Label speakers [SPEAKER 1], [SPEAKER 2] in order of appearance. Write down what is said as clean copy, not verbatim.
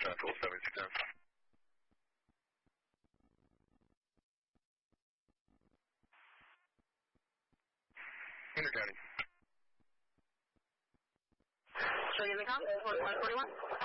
[SPEAKER 1] Central 7210. Intercounty.
[SPEAKER 2] Show you the count, 4141.